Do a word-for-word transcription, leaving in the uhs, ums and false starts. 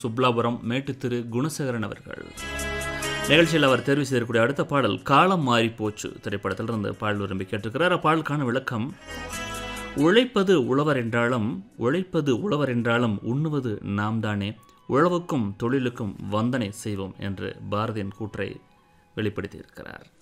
சுப்லாபுரம் மேட்டுத்திரு குணசேகரன் அவர்கள். நிகழ்ச்சியில் அவர் தேர்வு செய்யக்கூடிய அடுத்த பாடல் காலம் மாறி போச்சு திரைப்படத்திலிருந்து பாடல் விரும்பி கேட்டிருக்கிறார். அப்பாடலுக்கான விளக்கம்: உழைப்பது உழவர் என்றாலும் உழைப்பது உழவர் என்றாலும் உண்ணுவது நாம் தானே, உழவுக்கும் தொழிலுக்கும் வந்தனை செய்வோம் என்று பாரதியின் கூற்றை வெளிப்படுத்தியிருக்கிறார்.